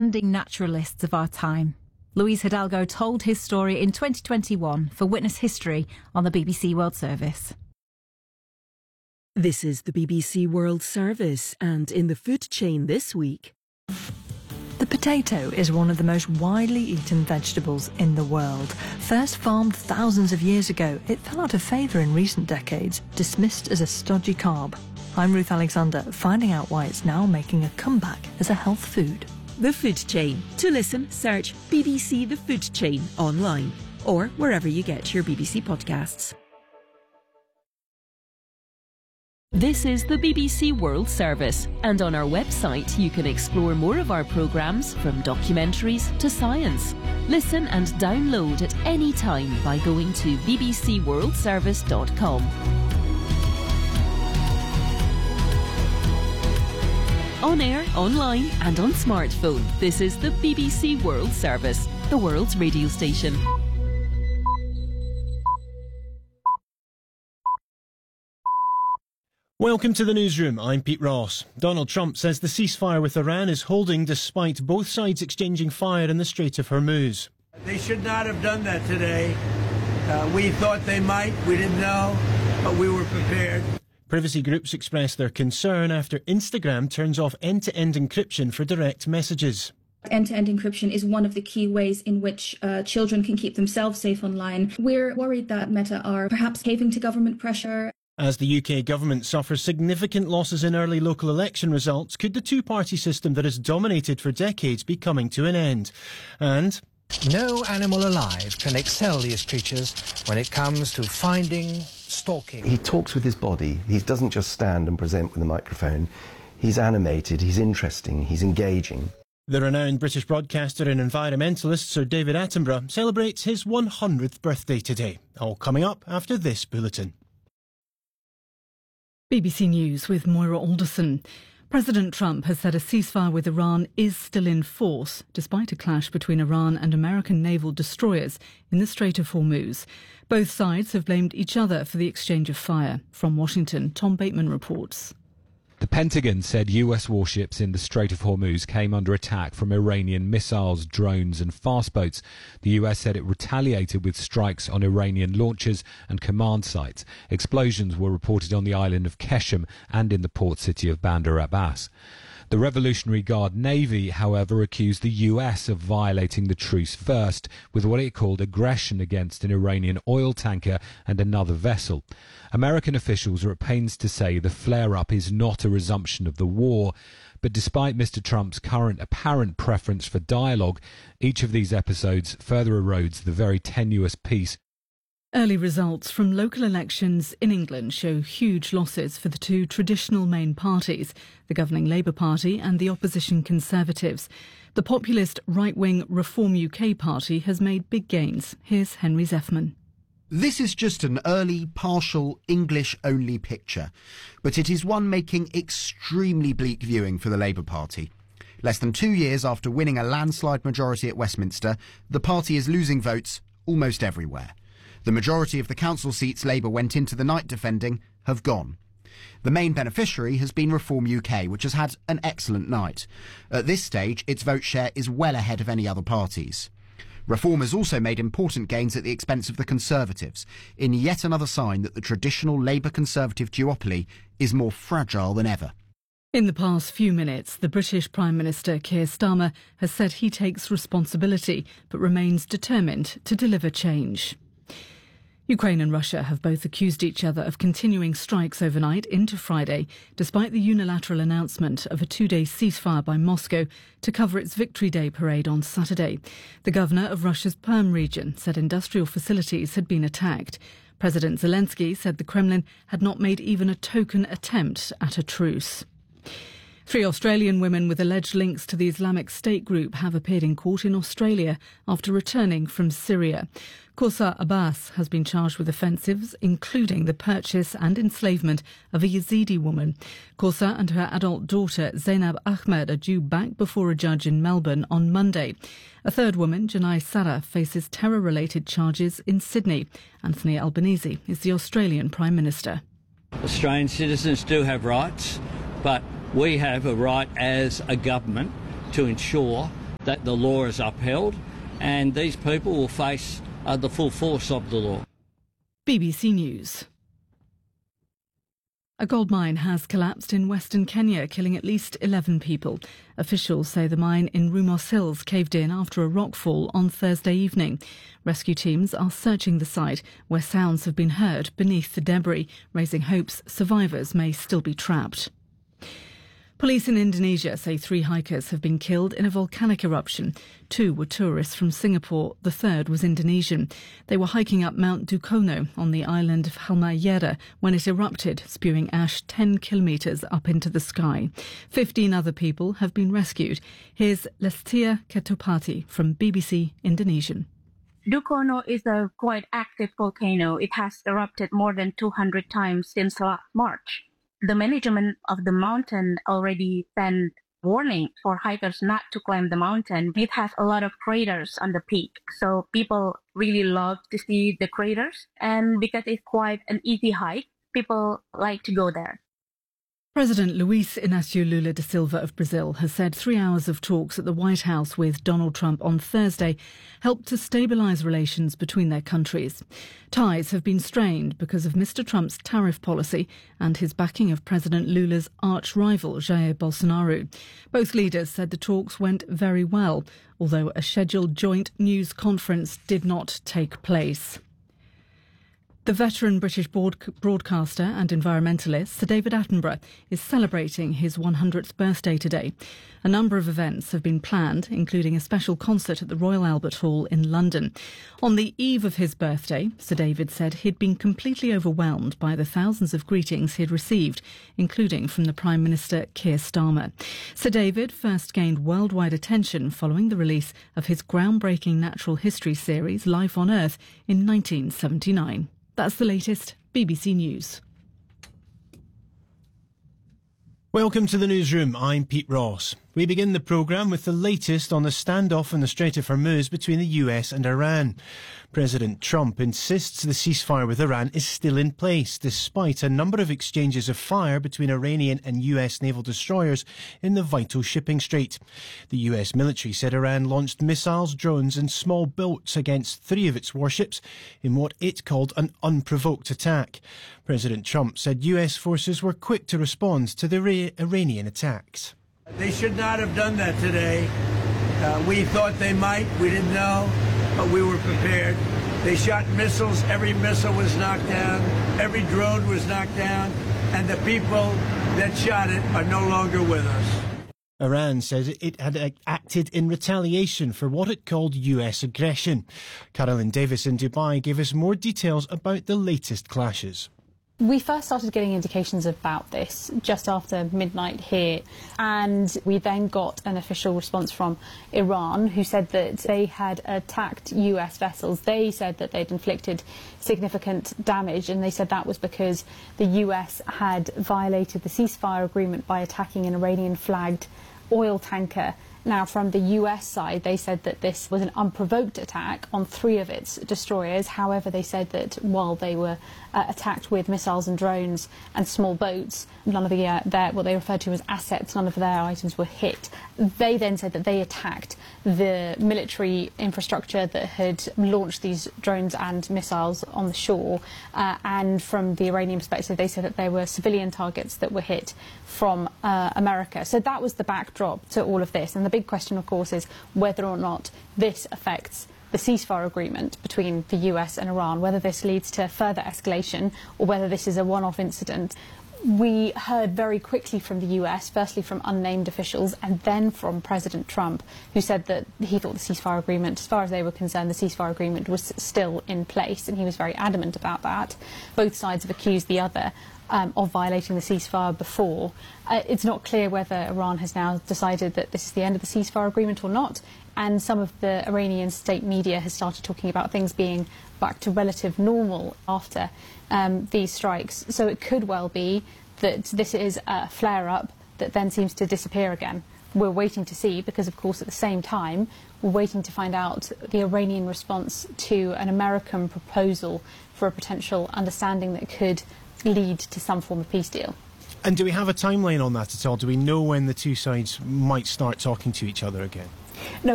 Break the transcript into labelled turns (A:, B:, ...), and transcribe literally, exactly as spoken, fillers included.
A: outstanding naturalists of our time. Luis Hidalgo told his story in twenty twenty-one for Witness History on the B B C World Service.
B: This is the B B C World Service, and in the food chain this week...
C: The potato is one of the most widely eaten vegetables in the world. First farmed thousands of years ago, it fell out of favour in recent decades, dismissed as a stodgy carb. I'm Ruth Alexander, finding out why it's now making a comeback as a health food.
B: The Food Chain. To listen, search B B C The Food Chain online or wherever you get your B B C podcasts.
D: This is the B B C World Service, and on our website you can explore more of our programmes, from documentaries to science. Listen and download at any time by going to b b c world service dot com. On air, online and on smartphone, this is the B B C World Service, the world's radio station.
E: Welcome to the newsroom. I'm Pete Ross. Donald Trump says the ceasefire with Iran is holding despite both sides exchanging fire in the Strait of Hormuz.
F: They should not have done that today. Uh, we thought they might. We didn't know, but we were prepared.
E: Privacy groups express their concern after Instagram turns off end-to-end encryption for direct messages.
G: End-to-end encryption is one of the key ways in which uh, children can keep themselves safe online. We're worried that Meta are perhaps caving to government pressure.
E: As the U K government suffers significant losses in early local election results, could the two-party system that has dominated for decades be coming to an end? And...
H: no animal alive can excel these creatures when it comes to finding, stalking.
I: He talks with his body. He doesn't just stand and present with a microphone. He's animated, he's interesting, he's engaging.
E: The renowned British broadcaster and environmentalist Sir David Attenborough celebrates his one hundredth birthday today. All coming up after this bulletin.
J: B B C News with Moira Alderson. President Trump has said a ceasefire with Iran is still in force, despite a clash between Iran and American naval destroyers in the Strait of Hormuz. Both sides have blamed each other for the exchange of fire. From Washington, Tom Bateman reports.
K: The Pentagon said U S warships in the Strait of Hormuz came under attack from Iranian missiles, drones and fast boats. The U S said it retaliated with strikes on Iranian launchers and command sites. Explosions were reported on the island of Keshem and in the port city of Bandar Abbas. The Revolutionary Guard Navy, however, accused the U S of violating the truce first with what it called aggression against an Iranian oil tanker and another vessel. American officials are at pains to say the flare-up is not a resumption of the war, but despite Mister Trump's current apparent preference for dialogue, each of these episodes further erodes the very tenuous peace.
J: Early results from local elections in England show huge losses for the two traditional main parties, the governing Labour Party and the opposition Conservatives. The populist right-wing Reform U K party has made big gains. Here's Henry Zeffman.
L: This is just an early, partial, English-only picture, but it is one making extremely bleak viewing for the Labour Party. Less than two years after winning a landslide majority at Westminster, the party is losing votes almost everywhere. The majority of the council seats Labour went into the night defending have gone. The main beneficiary has been Reform U K, which has had an excellent night. At this stage, its vote share is well ahead of any other parties. Reform has also made important gains at the expense of the Conservatives, in yet another sign that the traditional Labour-Conservative duopoly is more fragile than ever.
J: In the past few minutes, the British Prime Minister Keir Starmer has said he takes responsibility but remains determined to deliver change. Ukraine and Russia have both accused each other of continuing strikes overnight into Friday, despite the unilateral announcement of a two-day ceasefire by Moscow to cover its Victory Day parade on Saturday. The governor of Russia's Perm region said industrial facilities had been attacked. President Zelensky said the Kremlin had not made even a token attempt at a truce. Three Australian women with alleged links to the Islamic State group have appeared in court in Australia after returning from Syria. Kausa Abbas has been charged with offences, including the purchase and enslavement of a Yazidi woman. Kausa and her adult daughter, Zainab Ahmed, are due back before a judge in Melbourne on Monday. A third woman, Janai Sarah, faces terror-related charges in Sydney. Anthony Albanese is the Australian Prime Minister.
M: Australian citizens do have rights, but we have a right as a government to ensure that the law is upheld, and these people will face uh, the full force of the law.
J: B B C News. A gold mine has collapsed in western Kenya, killing at least eleven people. Officials say the mine in Rumors Hills caved in after a rockfall on Thursday evening. Rescue teams are searching the site, where sounds have been heard beneath the debris, raising hopes survivors may still be trapped. Police in Indonesia say three hikers have been killed in a volcanic eruption. Two were tourists from Singapore, the third was Indonesian. They were hiking up Mount Dukono on the island of Halmahera when it erupted, spewing ash ten kilometres up into the sky. Fifteen other people have been rescued. Here's Lestia Ketopati from B B C Indonesian.
N: Dukono is a quite active volcano. It has erupted more than two hundred times since last March. The management of the mountain already sent warning for hikers not to climb the mountain. It has a lot of craters on the peak, so people really love to see the craters. And because it's quite an easy hike, people like to go there.
J: President Luiz Inácio Lula da Silva of Brazil has said three hours of talks at the White House with Donald Trump on Thursday helped to stabilise relations between their countries. Ties have been strained because of Mister Trump's tariff policy and his backing of President Lula's arch-rival Jair Bolsonaro. Both leaders said the talks went very well, although a scheduled joint news conference did not take place. The veteran British broadcaster and environmentalist Sir David Attenborough is celebrating his one hundredth birthday today. A number of events have been planned, including a special concert at the Royal Albert Hall in London. On the eve of his birthday, Sir David said he'd been completely overwhelmed by the thousands of greetings he'd received, including from the Prime Minister Keir Starmer. Sir David first gained worldwide attention following the release of his groundbreaking natural history series Life on Earth in nineteen seventy-nine. That's the latest B B C News.
E: Welcome to the newsroom. I'm Pete Ross. We begin the programme with the latest on the standoff in the Strait of Hormuz between the U S and Iran. President Trump insists the ceasefire with Iran is still in place, despite a number of exchanges of fire between Iranian and U S naval destroyers in the vital shipping strait. The U S military said Iran launched missiles, drones and small boats against three of its warships in what it called an unprovoked attack. President Trump said U S forces were quick to respond to the Iranian attacks.
F: They should not have done that today. Uh, we thought they might. We didn't know, but we were prepared. They shot missiles. Every missile was knocked down. Every drone was knocked down. And the people that shot it are no longer with us.
E: Iran says it had acted in retaliation for what it called U S aggression. Carolyn Davis in Dubai gave us more details about the latest clashes.
O: We first started getting indications about this just after midnight here, and we then got an official response from Iran, who said that they had attacked U S vessels. They said that they'd inflicted significant damage, and they said that was because the U S had violated the ceasefire agreement by attacking an Iranian-flagged oil tanker. Now, from the U S side, they said that this was an unprovoked attack on three of its destroyers. However, they said that while they were uh, attacked with missiles and drones and small boats, none of the, uh, their, what they referred to as assets, none of their items were hit. They then said that they attacked the military infrastructure that had launched these drones and missiles on the shore. Uh, and from the Iranian perspective, they said that there were civilian targets that were hit from uh, America. So that was the backdrop to all of this. And the big question, of course, is whether or not this affects the ceasefire agreement between the U S and Iran, whether this leads to further escalation or whether this is a one-off incident. We heard very quickly from the U S, firstly from unnamed officials and then from President Trump, who said that he thought the ceasefire agreement, as far as they were concerned, the ceasefire agreement was still in place, and he was very adamant about that. Both sides have accused the other Um, of violating the ceasefire before. Uh, it's not clear whether Iran has now decided that this is the end of the ceasefire agreement or not, and some of the Iranian state media has started talking about things being back to relative normal after um, these strikes. So it could well be that this is a flare-up that then seems to disappear again. We're waiting to see, because of course at the same time we're waiting to find out the Iranian response to an American proposal for a potential understanding that could lead to some form of peace deal.
E: And do we have a timeline on that at all? Do we know when the two sides might start talking to each other again?
O: No,